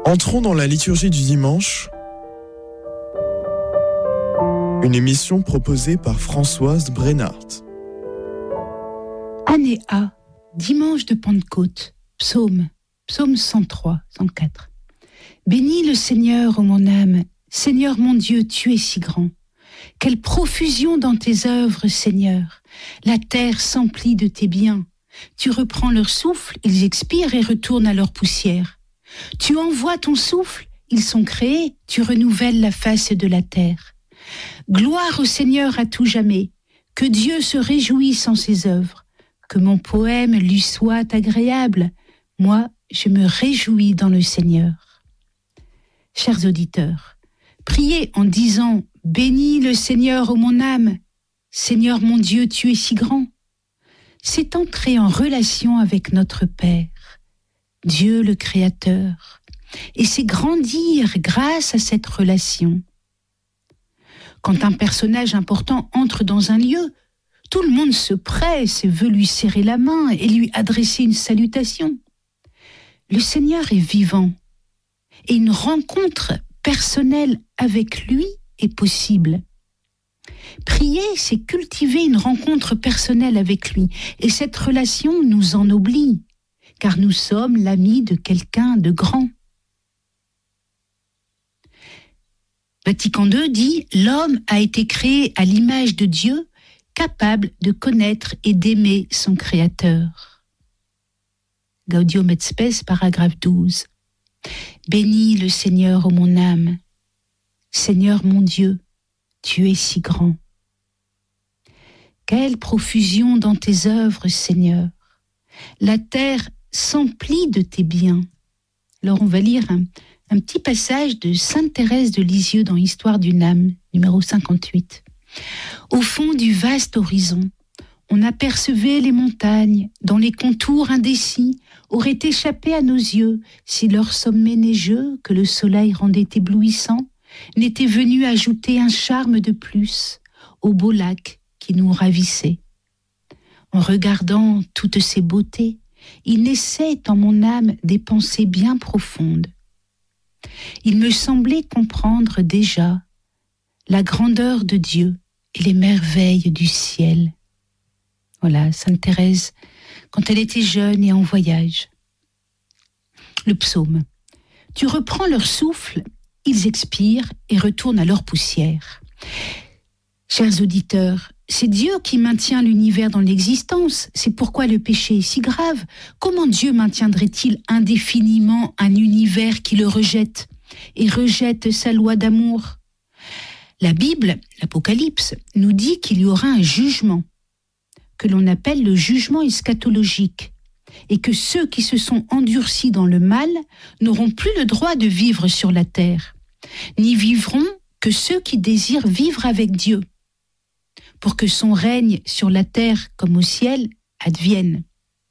Entrons dans la liturgie du dimanche, une émission proposée par Françoise Brennart. Année A, dimanche de Pentecôte, psaume 103, 104. Bénis le Seigneur, ô mon âme, Seigneur mon Dieu, tu es si grand. Quelle profusion dans tes œuvres, Seigneur. La terre s'emplit de tes biens. Tu reprends leur souffle, ils expirent et retournent à leur poussière. Tu envoies ton souffle, ils sont créés, tu renouvelles la face de la terre. Gloire au Seigneur à tout jamais, que Dieu se réjouisse en ses œuvres, que mon poème lui soit agréable. Moi, je me réjouis dans le Seigneur. Chers auditeurs, priez en disant « Bénis le Seigneur, ô mon âme, Seigneur mon Dieu, tu es si grand ». C'est entrer en relation avec notre Père, Dieu le Créateur, et c'est grandir grâce à cette relation. Quand un personnage important entre dans un lieu, tout le monde se presse et veut lui serrer la main et lui adresser une salutation. Le Seigneur est vivant et une rencontre personnelle avec lui est possible. Prier, c'est cultiver une rencontre personnelle avec lui et cette relation nous ennoblit car nous sommes l'ami de quelqu'un de grand. Vatican II dit « L'homme a été créé à l'image de Dieu, capable de connaître et d'aimer son Créateur. » Gaudium et Spes, paragraphe 12. Bénis le Seigneur, ô mon âme. Seigneur mon Dieu, tu es si grand. Quelle profusion dans tes œuvres, Seigneur. La terre s'emplit de tes biens. Alors on va lire un petit passage de Sainte Thérèse de Lisieux dans Histoire d'une âme, numéro 58. Au fond du vaste horizon, on apercevait les montagnes, dont les contours indécis auraient échappé à nos yeux si leur sommet neigeux, que le soleil rendait éblouissant, n'était venu ajouter un charme de plus au beau lac qui nous ravissait. En regardant toutes ces beautés, il naissait en mon âme des pensées bien profondes. Il me semblait comprendre déjà la grandeur de Dieu et les merveilles du ciel. Voilà, Sainte Thérèse, quand elle était jeune et en voyage. Le psaume. Tu reprends leur souffle, ils expirent et retournent à leur poussière. Chers auditeurs, c'est Dieu qui maintient l'univers dans l'existence. C'est pourquoi le péché est si grave. Comment Dieu maintiendrait-il indéfiniment un univers qui le rejette et rejette sa loi d'amour ? La Bible, l'Apocalypse, nous dit qu'il y aura un jugement, que l'on appelle le jugement eschatologique, et que ceux qui se sont endurcis dans le mal n'auront plus le droit de vivre sur la terre, n'y vivront que ceux qui désirent vivre avec Dieu, pour que son règne sur la terre comme au ciel advienne.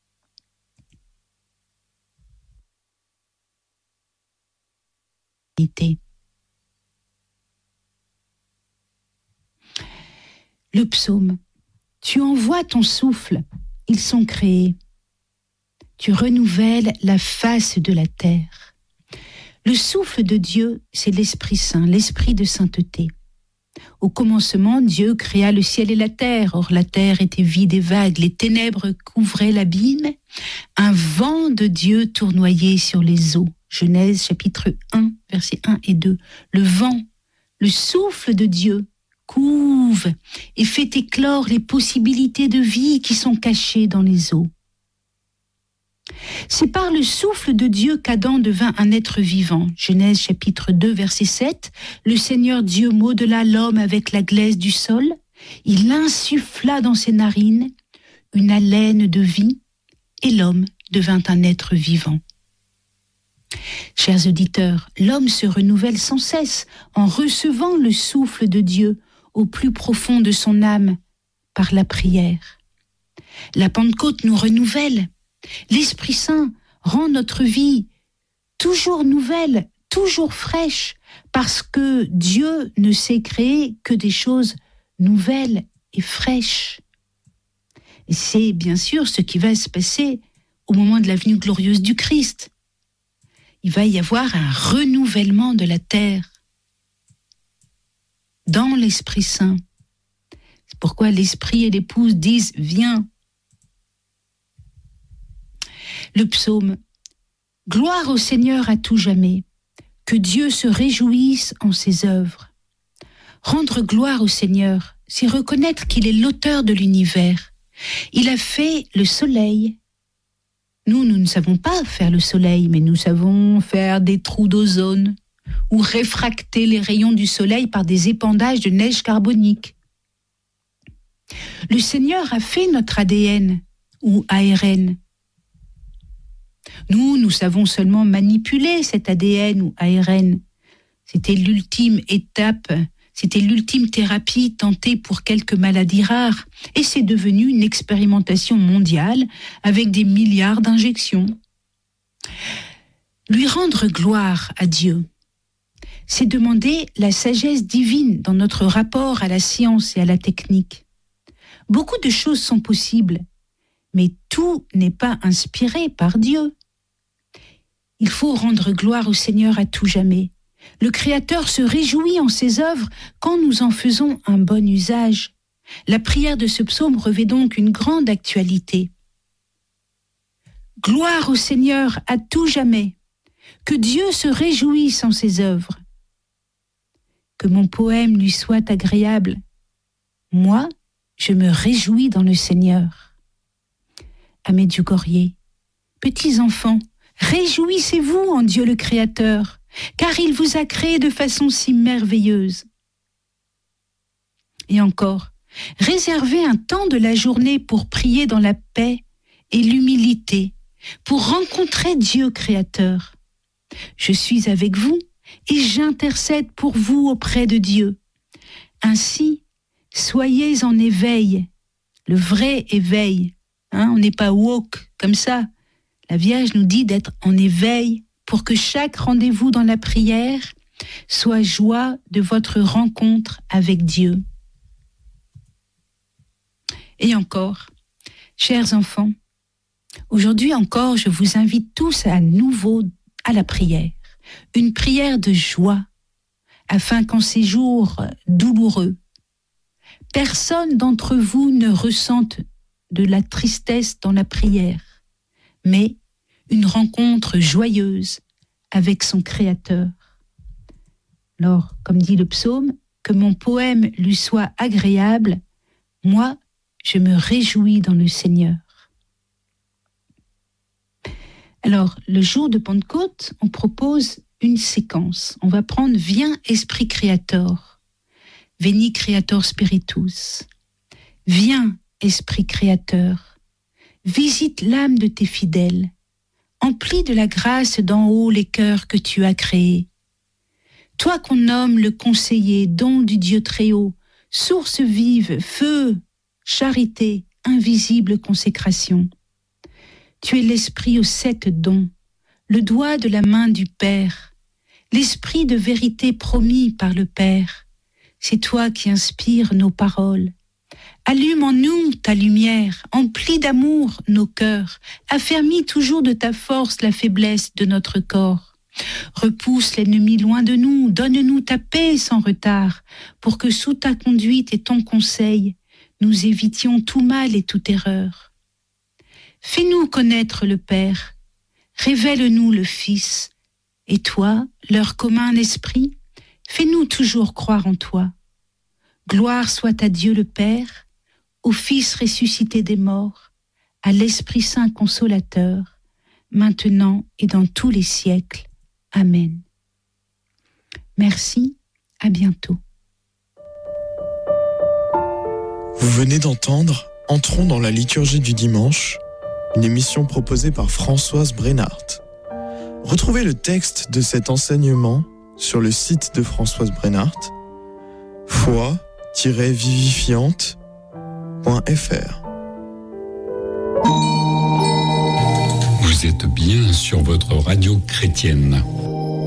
Le psaume. Tu envoies ton souffle, ils sont créés. Tu renouvelles la face de la terre. Le souffle de Dieu, c'est l'Esprit Saint, l'Esprit de sainteté. Au commencement, Dieu créa le ciel et la terre. Or, la terre était vide et vague, les ténèbres couvraient l'abîme. Un vent de Dieu tournoyait sur les eaux. Genèse chapitre 1, versets 1 et 2. Le vent, le souffle de Dieu, couve et fait éclore les possibilités de vie qui sont cachées dans les eaux. C'est par le souffle de Dieu qu'Adam devint un être vivant. Genèse chapitre 2, verset 7. Le Seigneur Dieu modela l'homme avec la glaise du sol. Il insuffla dans ses narines une haleine de vie et l'homme devint un être vivant. Chers auditeurs, l'homme se renouvelle sans cesse en recevant le souffle de Dieu au plus profond de son âme par la prière. La Pentecôte nous renouvelle. L'Esprit Saint rend notre vie toujours nouvelle, toujours fraîche, parce que Dieu ne sait créer que des choses nouvelles et fraîches. Et c'est bien sûr ce qui va se passer au moment de la venue glorieuse du Christ. il va y avoir un renouvellement de la terre dans l'Esprit Saint. C'est pourquoi l'Esprit et l'épouse disent « Viens ». Le psaume « Gloire au Seigneur à tout jamais, que Dieu se réjouisse en ses œuvres ». Rendre gloire au Seigneur, c'est reconnaître qu'il est l'auteur de l'univers. Il a fait le soleil. Nous ne savons pas faire le soleil, mais nous savons faire des trous d'ozone ou réfracter les rayons du soleil par des épandages de neige carbonique. Le Seigneur a fait notre ADN ou ARN. Nous savons seulement manipuler cet ADN ou ARN. C'était l'ultime étape, c'était l'ultime thérapie tentée pour quelques maladies rares. Et c'est devenu une expérimentation mondiale avec des milliards d'injections. Lui rendre gloire à Dieu, c'est demander la sagesse divine dans notre rapport à la science et à la technique. Beaucoup de choses sont possibles, mais tout n'est pas inspiré par Dieu. Il faut rendre gloire au Seigneur à tout jamais. Le Créateur se réjouit en ses œuvres quand nous en faisons un bon usage. La prière de ce psaume revêt donc une grande actualité. Gloire au Seigneur à tout jamais. Que Dieu se réjouisse en ses œuvres. Que mon poème lui soit agréable. Moi, je me réjouis dans le Seigneur. Aimé du Gourier, petits enfants, réjouissez-vous en Dieu le Créateur, car il vous a créé de façon si merveilleuse. Et encore, réservez un temps de la journée pour prier dans la paix et l'humilité, pour rencontrer Dieu Créateur. Je suis avec vous et j'intercède pour vous auprès de Dieu. Ainsi, soyez en éveil, le vrai éveil. On n'est pas woke comme ça. La Vierge nous dit d'être en éveil pour que chaque rendez-vous dans la prière soit joie de votre rencontre avec Dieu. Et encore, chers enfants, aujourd'hui encore, je vous invite tous à nouveau à la prière. Une prière de joie, afin qu'en ces jours douloureux, personne d'entre vous ne ressente de la tristesse dans la prière, mais une rencontre joyeuse avec son Créateur. Alors, comme dit le psaume, que mon poème lui soit agréable, moi, je me réjouis dans le Seigneur. Alors, le jour de Pentecôte, on propose une séquence. On va prendre « Viens, Esprit Créateur ». Veni Creator Spiritus. Viens, Esprit Créateur, visite l'âme de tes fidèles, emplis de la grâce d'en haut les cœurs que tu as créés. Toi qu'on nomme le conseiller, don du Dieu très haut, source vive, feu, charité, invisible consécration. Tu es l'esprit aux 7 dons, le doigt de la main du Père, l'esprit de vérité promis par le Père. C'est toi qui inspires nos paroles. Allume en nous ta lumière, emplis d'amour nos cœurs, affermis toujours de ta force la faiblesse de notre corps. Repousse l'ennemi loin de nous, donne-nous ta paix sans retard, pour que sous ta conduite et ton conseil, nous évitions tout mal et toute erreur. Fais-nous connaître le Père, révèle-nous le Fils, et toi, leur commun esprit, fais-nous toujours croire en toi. Gloire soit à Dieu le Père, au Fils ressuscité des morts, à l'Esprit Saint consolateur, maintenant et dans tous les siècles. Amen. Merci, à bientôt. Vous venez d'entendre Entrons dans la liturgie du dimanche, une émission proposée par Françoise Brennart. Retrouvez le texte de cet enseignement sur le site de Françoise Brennart, foi-vivifiante.fr. Vous êtes bien sur votre radio chrétienne.